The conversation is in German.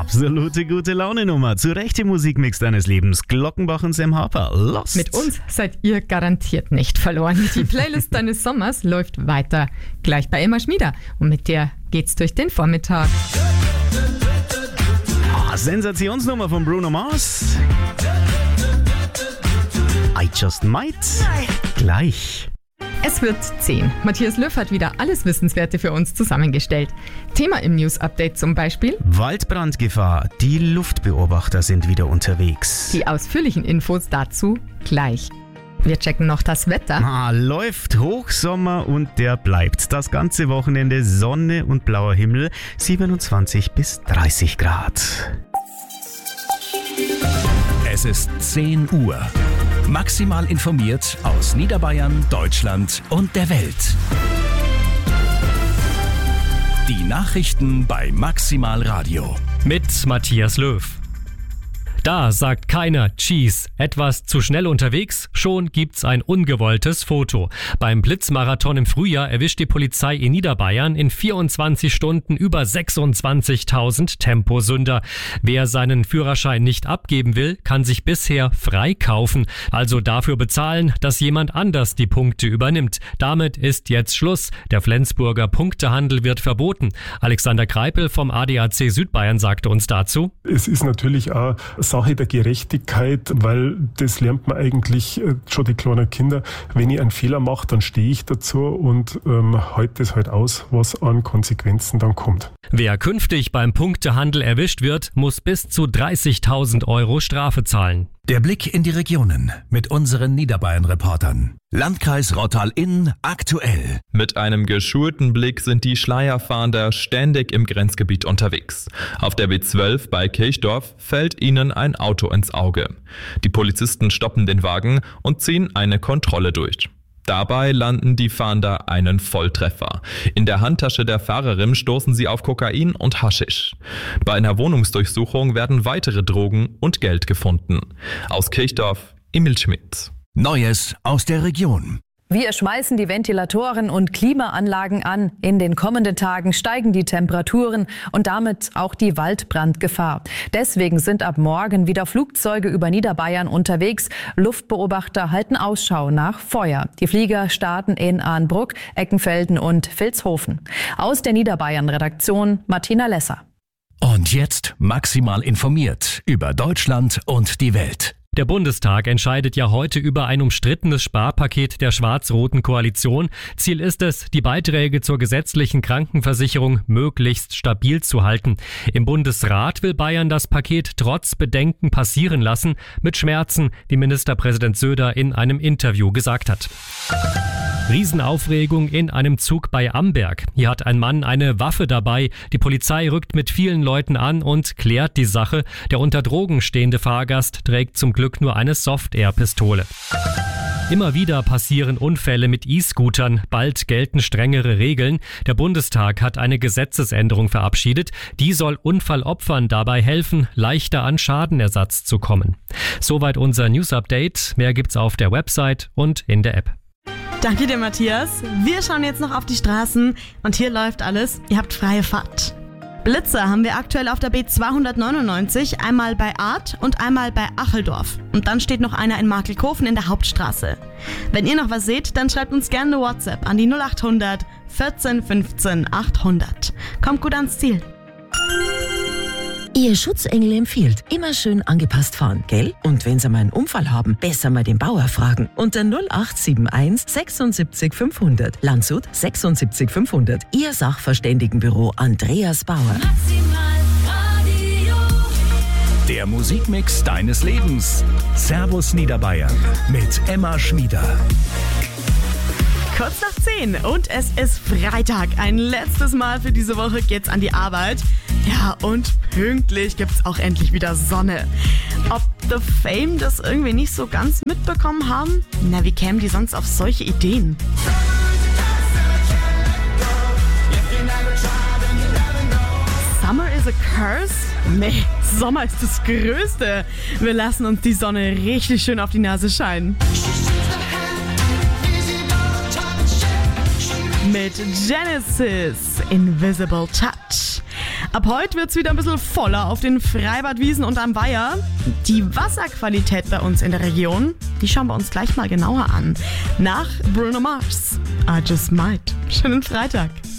absolute gute Laune-Nummer. Zur rechten Musikmix deines Lebens. Glockenbach und Sam Harper. Lost. Mit uns seid ihr garantiert nicht verloren. Die Playlist deines Sommers läuft weiter. Gleich bei Emma Schmieder. Und mit der geht's durch den Vormittag. Sensationsnummer von Bruno Mars. I Just Might. Gleich. Es wird 10. Matthias Löw hat wieder alles Wissenswerte für uns zusammengestellt. Thema im News-Update zum Beispiel: Waldbrandgefahr. Die Luftbeobachter sind wieder unterwegs. Die ausführlichen Infos dazu gleich. Wir checken noch das Wetter. Läuft Hochsommer und der bleibt. Das ganze Wochenende Sonne und blauer Himmel. 27 bis 30 Grad. Es ist 10 Uhr. Maximal informiert aus Niederbayern, Deutschland und der Welt. Die Nachrichten bei Maximal Radio. Mit Matthias Löw. Da sagt keiner Cheese. Etwas zu schnell unterwegs, schon gibt's ein ungewolltes Foto. Beim Blitzmarathon im Frühjahr erwischt die Polizei in Niederbayern in 24 Stunden über 26.000 Temposünder. Wer seinen Führerschein nicht abgeben will, kann sich bisher freikaufen, also dafür bezahlen, dass jemand anders die Punkte übernimmt. Damit ist jetzt Schluss. Der Flensburger Punktehandel wird verboten. Alexander Kreipel vom ADAC Südbayern sagte uns dazu: Es ist natürlich auch Sache der Gerechtigkeit, weil das lernt man eigentlich schon die kleinen Kinder. Wenn ich einen Fehler mache, dann stehe ich dazu und halte es halt aus, was an Konsequenzen dann kommt. Wer künftig beim Punktehandel erwischt wird, muss bis zu 30.000 Euro Strafe zahlen. Der Blick in die Regionen mit unseren Niederbayern-Reportern. Landkreis Rottal-Inn aktuell. Mit einem geschulten Blick sind die Schleierfahnder ständig im Grenzgebiet unterwegs. Auf der B12 bei Kirchdorf fällt ihnen ein Auto ins Auge. Die Polizisten stoppen den Wagen und ziehen eine Kontrolle durch. Dabei landen die Fahnder einen Volltreffer. In der Handtasche der Fahrerin stoßen sie auf Kokain und Haschisch. Bei einer Wohnungsdurchsuchung werden weitere Drogen und Geld gefunden. Aus Kirchdorf, Emil Schmidt. Neues aus der Region. Wir schmeißen die Ventilatoren und Klimaanlagen an. In den kommenden Tagen steigen die Temperaturen und damit auch die Waldbrandgefahr. Deswegen sind ab morgen wieder Flugzeuge über Niederbayern unterwegs. Luftbeobachter halten Ausschau nach Feuer. Die Flieger starten in Arnbruck, Eckenfelden und Vilshofen. Aus der Niederbayern-Redaktion Martina Lesser. Und jetzt maximal informiert über Deutschland und die Welt. Der Bundestag entscheidet ja heute über ein umstrittenes Sparpaket der schwarz-roten Koalition. Ziel ist es, die Beiträge zur gesetzlichen Krankenversicherung möglichst stabil zu halten. Im Bundesrat will Bayern das Paket trotz Bedenken passieren lassen, mit Schmerzen, wie Ministerpräsident Söder in einem Interview gesagt hat. Riesenaufregung in einem Zug bei Amberg. Hier hat ein Mann eine Waffe dabei. Die Polizei rückt mit vielen Leuten an und klärt die Sache. Der unter Drogen stehende Fahrgast trägt zum Glück nur eine Soft-Air-Pistole. Immer wieder passieren Unfälle mit E-Scootern. Bald gelten strengere Regeln. Der Bundestag hat eine Gesetzesänderung verabschiedet. Die soll Unfallopfern dabei helfen, leichter an Schadenersatz zu kommen. Soweit unser News-Update. Mehr gibt's auf der Website und in der App. Danke dir, Matthias. Wir schauen jetzt noch auf die Straßen und hier läuft alles. Ihr habt freie Fahrt. Blitzer haben wir aktuell auf der B299, einmal bei Arth und einmal bei Acheldorf. Und dann steht noch einer in Markelkofen in der Hauptstraße. Wenn ihr noch was seht, dann schreibt uns gerne eine WhatsApp an die 0800 14 15 800. Kommt gut ans Ziel. Ihr Schutzengel empfiehlt, immer schön angepasst fahren, gell? Und wenn Sie mal einen Unfall haben, besser mal den Bauer fragen. Unter 0871 76 500. Landshut 76 500. Ihr Sachverständigenbüro Andreas Bauer. Der Musikmix deines Lebens. Servus Niederbayern mit Emma Schmieder. Kurz nach 10 und es ist Freitag. Ein letztes Mal für diese Woche geht's an die Arbeit. Ja, und pünktlich gibt's auch endlich wieder Sonne. Ob The Fame das irgendwie nicht so ganz mitbekommen haben? Na, wie kämen die sonst auf solche Ideen? Summer is a curse? Nee, Sommer ist das Größte. Wir lassen uns die Sonne richtig schön auf die Nase scheinen. Mit Genesis, Invisible Touch. Ab heute wird es wieder ein bisschen voller auf den Freibadwiesen und am Weiher. Die Wasserqualität bei uns in der Region, die schauen wir uns gleich mal genauer an. Nach Bruno Mars, I Just Might. Schönen Freitag.